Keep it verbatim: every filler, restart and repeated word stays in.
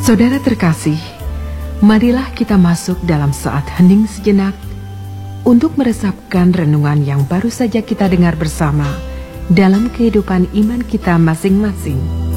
Saudara terkasih, marilah kita masuk dalam saat hening sejenak untuk meresapkan renungan yang baru saja kita dengar bersama dalam kehidupan iman kita masing-masing.